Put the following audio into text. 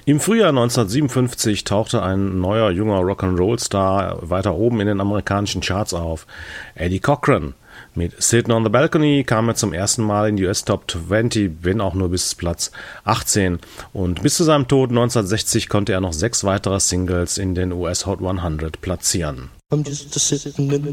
Im Frühjahr 1957 tauchte ein neuer junger Rock'n'Roll-Star weiter oben in den amerikanischen Charts auf, Eddie Cochran. Mit Sittin' on the Balcony kam er zum ersten Mal in die US Top 20, wenn auch nur bis Platz 18. Und bis zu seinem Tod 1960 konnte er noch 6 weitere Singles in den US Hot 100 platzieren. I'm just a sitting in the